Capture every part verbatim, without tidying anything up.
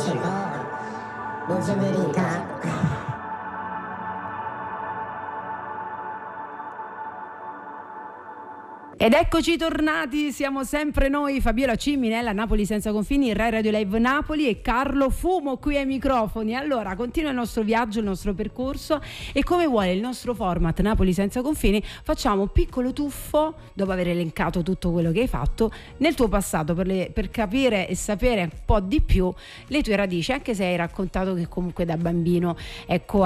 dice poi, non c'è verità. Ed eccoci tornati, siamo sempre noi, Fabiola Ciminella, Napoli senza confini, Rai Radio Live Napoli e Carlo Fumo qui ai microfoni. Allora, continua il nostro viaggio, il nostro percorso e come vuole il nostro format Napoli senza confini, facciamo un piccolo tuffo, dopo aver elencato tutto quello che hai fatto, nel tuo passato per, le, per capire e sapere un po' di più le tue radici, anche se hai raccontato che comunque da bambino, ecco,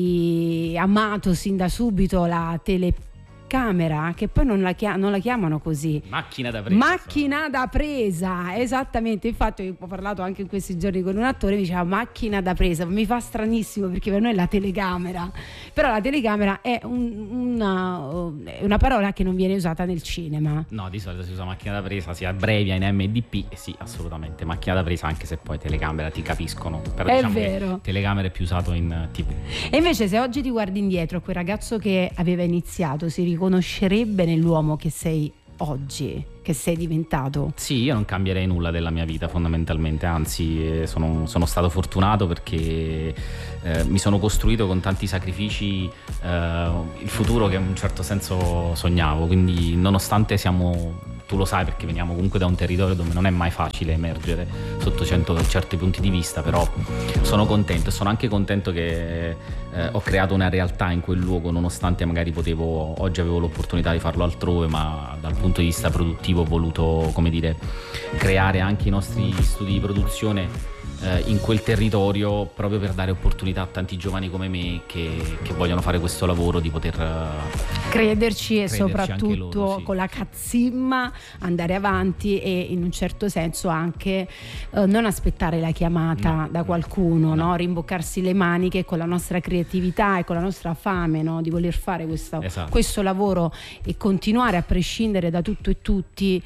hai amato sin da subito la tele camera, che poi non la, chia- non la chiamano così, macchina da presa, macchina so. da presa, esattamente. Infatti ho parlato anche in questi giorni con un attore, mi diceva macchina da presa, mi fa stranissimo perché per noi è la telecamera, però la telecamera è un, una, una parola che non viene usata nel cinema. No, di solito si usa macchina da presa, si abbrevia in M D P, e sì, assolutamente macchina da presa, anche se poi telecamera ti capiscono, però è diciamo vero, che telecamera è più usato in tivù. E invece se oggi ti guardi indietro, quel ragazzo che aveva iniziato si riconoscerebbe nell'uomo che sei oggi, che sei diventato? Sì, io non cambierei nulla della mia vita fondamentalmente, anzi sono, sono stato fortunato perché eh, mi sono costruito con tanti sacrifici eh, il futuro che in un certo senso sognavo, quindi nonostante siamo, tu lo sai perché veniamo comunque da un territorio dove non è mai facile emergere sotto cento, certi punti di vista, però sono contento e sono anche contento che eh, ho creato una realtà in quel luogo, nonostante magari potevo, oggi avevo l'opportunità di farlo altrove, ma dal punto di vista produttivo ho voluto, come dire, creare anche i nostri studi di produzione eh, in quel territorio, proprio per dare opportunità a tanti giovani come me che, che vogliono fare questo lavoro, di poter uh, crederci e soprattutto loro, sì. con la cazzimma andare avanti e in un certo senso anche uh, non aspettare la chiamata no, da qualcuno, no. no? Rimboccarsi le maniche con la nostra creatività e con la nostra fame, no? Di voler fare questa, esatto. questo lavoro e continuare a prescindere da tutto e tutti.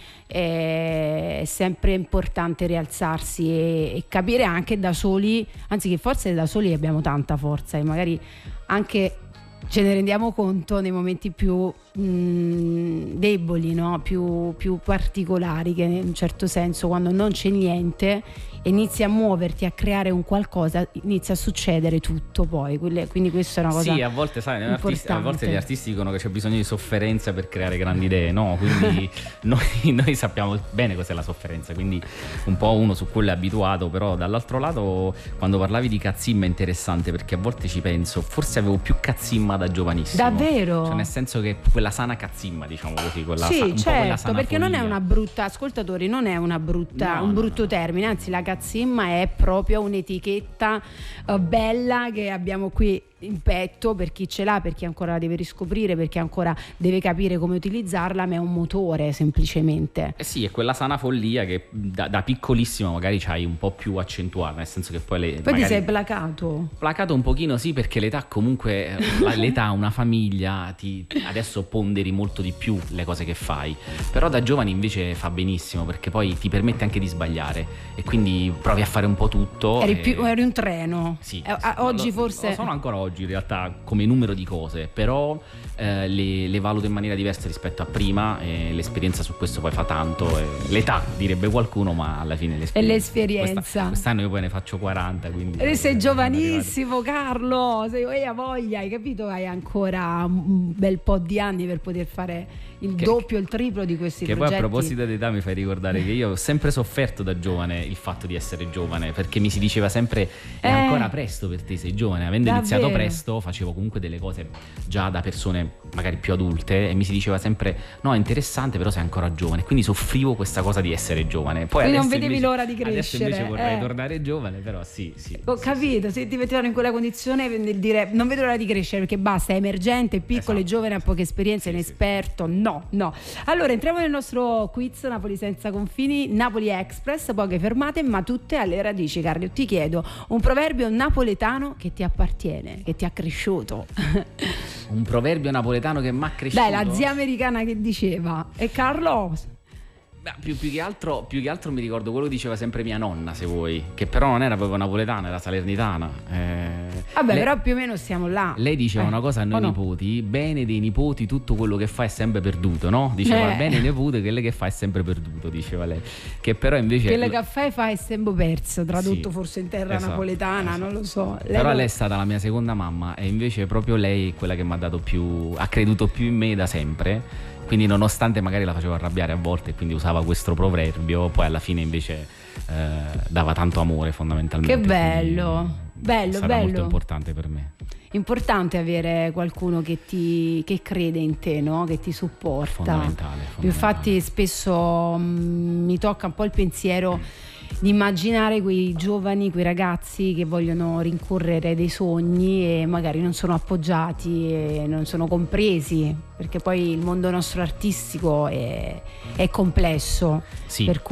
È sempre importante rialzarsi e, e capire anche da soli, anzi che forse da soli abbiamo tanta forza e magari anche ce ne rendiamo conto nei momenti più mh, deboli, no? più, più particolari, che in un certo senso quando non c'è niente inizi a muoverti, a creare un qualcosa, inizia a succedere tutto poi, quindi questa è una cosa sì, a volte sai, artisti, a volte gli artisti dicono che c'è bisogno di sofferenza per creare grandi idee, no? Quindi noi, noi sappiamo bene cos'è la sofferenza, quindi un po' uno su quello è abituato, però dall'altro lato quando parlavi di cazzimma è interessante perché a volte ci penso, forse avevo più cazzimma da giovanissimo. Davvero? Cioè nel senso che quella sana cazzimma, diciamo così, quella sì, sa, un certo, po' quella sana perché follia. non è una brutta, ascoltatori, non è una brutta, no, un no, brutto no. termine, anzi la cazzimma è proprio un'etichetta uh, bella che abbiamo qui in petto per chi ce l'ha, per chi ancora la deve riscoprire, per chi ancora deve capire come utilizzarla, ma è un motore semplicemente. Eh sì, è quella sana follia che da, da piccolissimo magari c'hai un po' più accentuata, nel senso che poi le, poi magari... ti sei placato placato un pochino, sì, perché l'età comunque l'età, una famiglia, ti, adesso ponderi molto di più le cose che fai, però da giovane invece fa benissimo perché poi ti permette anche di sbagliare e quindi provi a fare un po' tutto. Eri, e... più, eri un treno. Sì, eh, sì. Oggi lo, forse lo sono ancora oggi in realtà come numero di cose, però eh, le, le valuto in maniera diversa rispetto a prima e l'esperienza su questo poi fa tanto, e l'età direbbe qualcuno, ma alla fine l'esperienza, è l'esperienza. Questa, quest'anno io poi ne faccio quaranta, quindi e sei giovanissimo Carlo, sei, hai voglia, hai capito, hai ancora un bel po' di anni per poter fare il che, doppio, il triplo di questi che progetti. Poi a proposito di età mi fai ricordare che io ho sempre sofferto da giovane il fatto di essere giovane, perché mi si diceva sempre è eh, ancora presto per te, sei giovane. Avendo davvero? iniziato presto facevo comunque delle cose già da persone magari più adulte e mi si diceva sempre no, è interessante però sei ancora giovane, quindi soffrivo questa cosa di essere giovane. Poi quindi adesso non vedevi invece, l'ora di crescere. Adesso invece vorrei eh. tornare giovane, però sì, sì. Ho sì, capito, sì. se ti mettevano in quella condizione nel dire non vedo l'ora di crescere perché basta, è emergente, è piccolo, è Esatto. giovane, ha poche esperienze, è Sì, inesperto, sì. no, no. Allora entriamo nel nostro quiz Napoli senza confini, Napoli Express, poche fermate ma tutte alle radici. Carlo, ti chiedo un proverbio napoletano che ti appartiene, che ti ha cresciuto. Un proverbio napoletano che mi ha cresciuto? Dai, la zia americana che diceva. E Carlo? Beh, più, più, che altro, più che altro mi ricordo quello che diceva sempre mia nonna, se vuoi, che però non era proprio napoletana, era salernitana. Eh, Vabbè, lei, però più o meno stiamo là. Lei diceva eh, una cosa a noi no? nipoti: bene dei nipoti, tutto quello che fa è sempre perduto, no? Diceva eh. bene i nipoti, quello che fa è sempre perduto, diceva lei. Che però invece quello che fai fa è sempre perso, tradotto sì, forse in terra esatto, napoletana, esatto. non lo so. Lei Però lo... lei è stata la mia seconda mamma e invece proprio lei è quella che mi ha dato più, ha creduto più in me da sempre. Quindi nonostante magari la facevo arrabbiare a volte e quindi usava questo proverbio, poi alla fine invece eh, dava tanto amore fondamentalmente. Che bello, bello, sarà bello. molto importante per me. Importante avere qualcuno che ti che crede in te, no? Che ti supporta. Fondamentale, fondamentale. Infatti spesso mh, mi tocca un po' il pensiero di immaginare quei giovani, quei ragazzi che vogliono rincorrere dei sogni e magari non sono appoggiati e non sono compresi, perché poi il mondo nostro artistico è, è complesso, sì. Per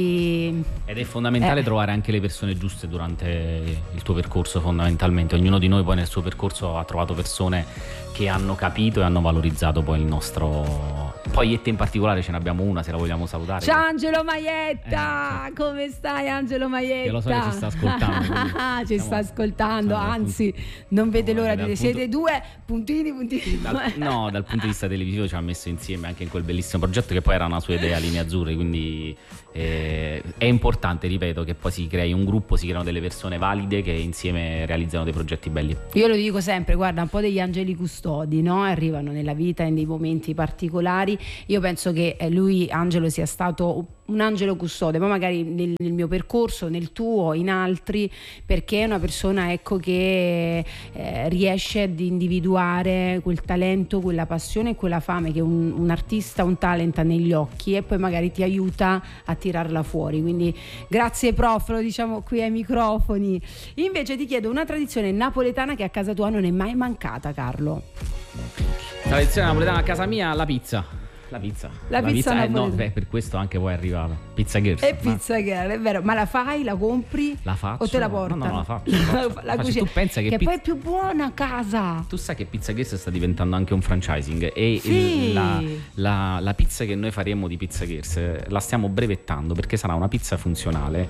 cui ed è fondamentale eh. trovare anche le persone giuste durante il tuo percorso, fondamentalmente. Ognuno di noi poi nel suo percorso ha trovato persone che hanno capito e hanno valorizzato poi il nostro... Poi e te in particolare ce ne abbiamo una, se la vogliamo salutare. Ciao Angelo Maietta, eh, certo. Come stai Angelo Maietta? Io lo so che ci sta ascoltando. Ci siamo, sta ascoltando, anzi punto, non vede no, l'ora di... punto, Siete due puntini puntini. Dal, no, dal punto di vista televisivo ci ha messo insieme anche in quel bellissimo progetto che poi era una sua idea, Linee Azzurre, quindi eh, è importante, ripeto, che poi si crei un gruppo, si creano delle persone valide che insieme realizzano dei progetti belli. Io lo dico sempre, guarda, un po' degli angeli custodi, no? Arrivano nella vita in dei momenti particolari. Io penso che lui, Angelo, sia stato un angelo custode, ma magari nel, nel mio percorso, nel tuo, in altri, perché è una persona, ecco, che eh, riesce ad individuare quel talento, quella passione e quella fame che un, un artista, un talent ha negli occhi e poi magari ti aiuta a tirarla fuori. Quindi grazie prof, lo diciamo qui ai microfoni. Invece ti chiedo una tradizione napoletana che a casa tua non è mai mancata, Carlo. Tradizione napoletana a casa mia, la pizza. La pizza. La, la pizza, pizza eh, no, beh, per questo anche poi è arrivata. Pizza Girls. E pizza girl, è vero. Ma la fai, la compri? La faccio. O te la portano? No, no, la faccio. La, faccio. la cucina. Tu pensa che, che pizza... poi è più buona a casa. Tu sai che Pizza Girls sta diventando anche un franchising e sì. il, la, la, la pizza che noi faremo di Pizza Girls la stiamo brevettando perché sarà una pizza funzionale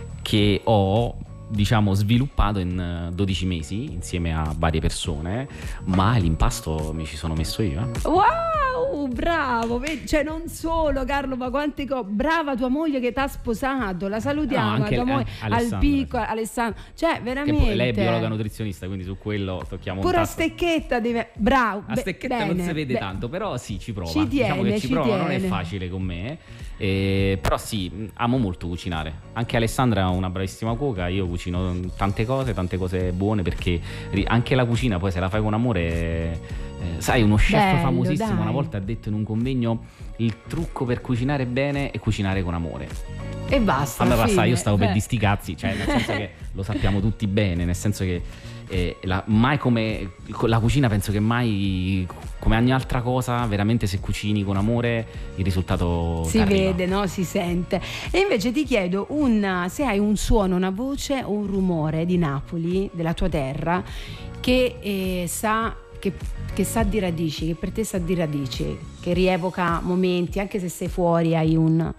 che ho, diciamo, sviluppato in dodici mesi insieme a varie persone, ma l'impasto mi ci sono messo io. Eh. Wow, bravo, cioè non solo Carlo, ma quante cose. Brava tua moglie che ti ha sposato, la salutiamo, no, anche tua moglie, eh, al piccolo Alessandro, cioè veramente. Che lei è biologa nutrizionista, quindi su quello tocchiamo un pure tasto. a stecchetta deve... bravo. A stecchetta bene, non si vede beh, tanto, però sì, ci prova. Ci tiene, diciamo che ci, ci prova, tiene. Non è facile con me, eh, però sì, amo molto cucinare. Anche Alessandra è una bravissima cuoca, io cucino tante cose, tante cose buone, perché anche la cucina poi se la fai con amore, eh, sai, uno chef bello, famosissimo dai. una volta ha detto in un convegno: il trucco per cucinare bene è cucinare con amore. E basta. A me basta, io stavo Beh. per di sti cazzi, cioè nel senso che lo sappiamo tutti bene, nel senso che eh, la, mai come la cucina, penso che mai come ogni altra cosa, veramente se cucini con amore il risultato si vede, no? Si sente. E invece ti chiedo un, se hai un suono, una voce o un rumore di Napoli, della tua terra, che eh, sa che, che sa di radici, che per te sa di radici, che rievoca momenti, anche se sei fuori hai un...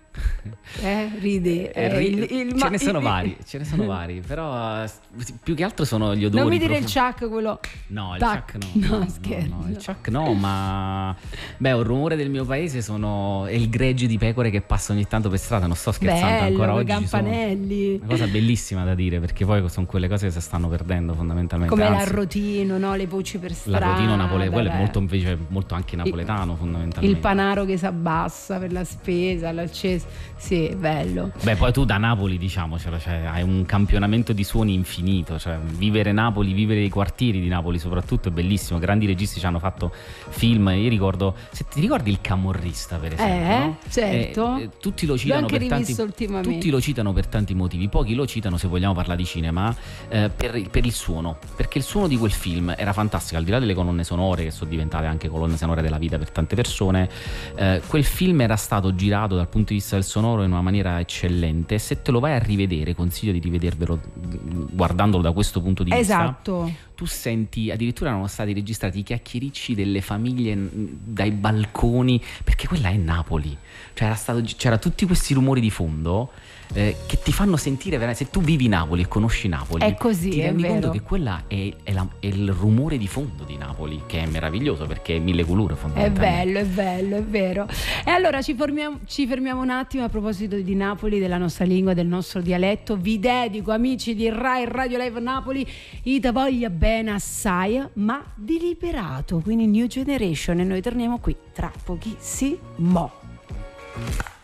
Eh, ridi. Eh, il, il, ce ne sono il, vari, ce ne sono vari, però più che altro sono gli odori. Non mi dire prof... il ciak, quello. No, il Tac. ciak no. No, no, scherzo. no, il ciak no, ma beh, un rumore del mio paese sono è il gregge di pecore che passa ogni tanto per strada, non sto scherzando. Bello, ancora quei oggi campanelli. Una cosa bellissima da dire, perché poi sono quelle cose che si stanno perdendo fondamentalmente. Come Anzi, l'arrotino, no? Le voci per strada. L'arrotino napoletano, quello è molto, invece, molto anche napoletano il, fondamentalmente. Il panaro che si abbassa per la spesa, l'acceso. Sì, bello. Beh, poi tu da Napoli, diciamocelo, cioè, hai un campionamento di suoni infinito, cioè vivere Napoli, vivere i quartieri di Napoli soprattutto è bellissimo. Grandi registi ci hanno fatto film, io ricordo, se ti ricordi Il Camorrista per esempio, eh, no? certo. Eh, eh, tutti lo citano L'ho anche per tanti, rivisto ultimamente. tutti lo citano per tanti motivi, pochi lo citano, se vogliamo parlare di cinema, eh, per, per il suono, perché il suono di quel film era fantastico, al di là delle colonne sonore che sono diventate anche colonne sonore della vita per tante persone. Eh, quel film era stato girato dal punto di vista del sonoro in una maniera eccellente, e se te lo vai a rivedere, consiglio di rivedervelo guardandolo da questo punto di vista. Esatto. tu senti, addirittura erano stati registrati i chiacchiericci delle famiglie dai balconi, perché quella è Napoli, cioè era stato, c'era tutti questi rumori di fondo eh, che ti fanno sentire veramente, se tu vivi Napoli e conosci Napoli, è così, ti rendi è conto vero. che quella è, è, la, è il rumore di fondo di Napoli, che è meraviglioso perché è mille colore È fondamentalmente. bello, è bello, è vero. E allora ci fermiamo, ci fermiamo un attimo a proposito di Napoli, della nostra lingua, del nostro dialetto. Vi dedico, amici di Rai Radio Live Napoli, Ita voglia bene assai, ma di Liberato, quindi New Generation, e noi torniamo qui tra pochissimo.